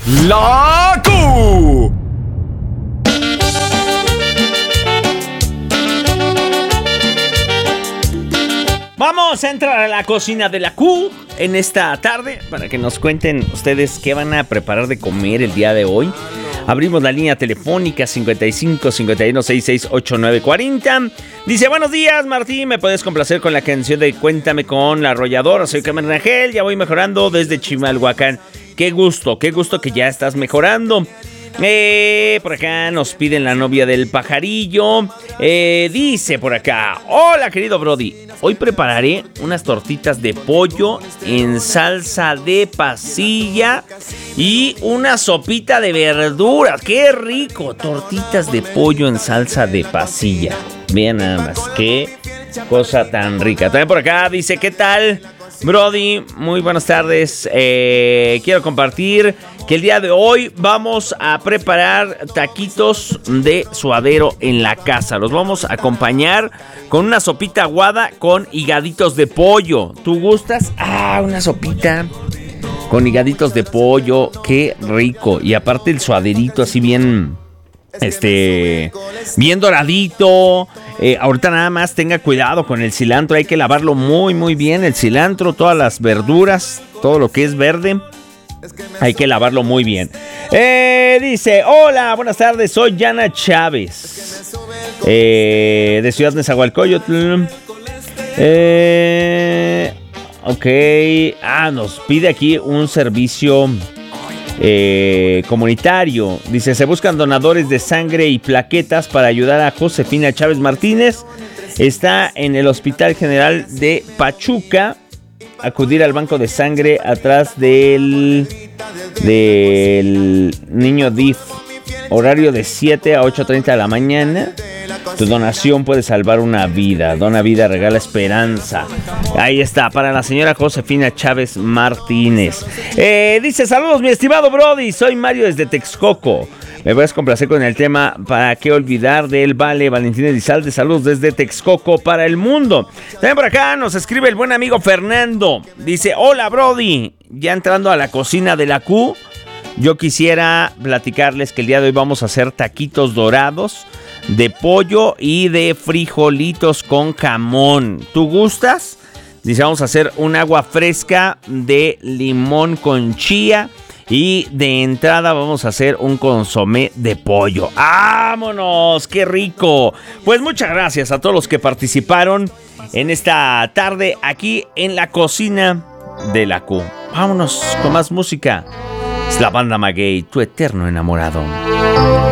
La Q. Vamos a entrar a la cocina de la Q en esta tarde para que nos cuenten ustedes qué van a preparar de comer el día de hoy. Abrimos la línea telefónica 55 51 66 89 40. Dice: buenos días, Martín, ¿me puedes complacer con la canción de Cuéntame con la Arrolladora? Soy Carmen Rangel, ya voy mejorando desde Chimalhuacán. Qué gusto que ya estás mejorando. Por acá nos piden la novia del pajarillo. Dice por acá: hola, querido Brody, hoy prepararé unas tortitas de pollo en salsa de pasilla y una sopita de verduras. ¡Qué rico! Tortitas de pollo en salsa de pasilla. Vean nada más, qué cosa tan rica. También por acá dice: ¿qué tal, Brody? Muy buenas tardes. Quiero compartir que el día de hoy vamos a preparar taquitos de suadero en la casa. Los vamos a acompañar con una sopita aguada con higaditos de pollo. ¿Tú gustas? Una sopita con higaditos de pollo. Qué rico. Y aparte el suaderito así bien... bien doradito. Ahorita nada más tenga cuidado con el cilantro. Hay que lavarlo muy muy bien. El cilantro, todas las verduras, todo lo que es verde, hay que lavarlo muy bien. Dice: hola, buenas tardes, soy Yana Chávez, de Ciudad Nezahualcóyotl. Ok. Nos pide aquí un servicio comunitario. Dice: se buscan donadores de sangre y plaquetas para ayudar a Josefina Chávez Martínez. Está en el Hospital General de Pachuca. Acudir al banco de sangre atrás del niño DIF. Horario de 7 a 8:30 de la mañana. Tu donación puede salvar una vida. Dona vida, regala esperanza. Ahí está, para la señora Josefina Chávez Martínez. Dice: saludos, mi estimado Brody, soy Mario desde Texcoco. Me puedes complacer con el tema ¿Para qué olvidar? Del Vale Valentín Elizalde. Saludos desde Texcoco para el mundo. También por acá nos escribe el buen amigo Fernando. Dice: hola, Brody, ya entrando a la cocina de la Q, yo quisiera platicarles que el día de hoy vamos a hacer taquitos dorados de pollo y de frijolitos con jamón. ¿Tú gustas? Dice: vamos a hacer un agua fresca de limón con chía. Y de entrada vamos a hacer un consomé de pollo. ¡Vámonos! ¡Qué rico! Pues muchas gracias a todos los que participaron en esta tarde aquí en la cocina de la Q. Vámonos con más música. Es la banda Maguey, tu eterno enamorado.